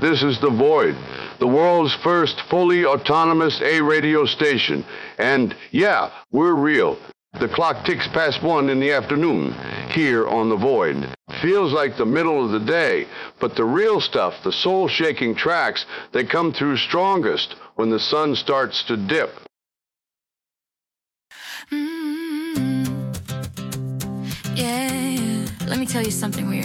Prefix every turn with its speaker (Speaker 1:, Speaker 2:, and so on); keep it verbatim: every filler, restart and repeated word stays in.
Speaker 1: This is The Void, the world's first fully autonomous A radio station. And yeah, we're real. The clock ticks past one in the afternoon here on The Void. Feels like the middle of the day, but the real stuff, the soul-shaking tracks, they come through strongest when the sun starts to dip.
Speaker 2: Mm-hmm. Yeah, let me tell you something weird.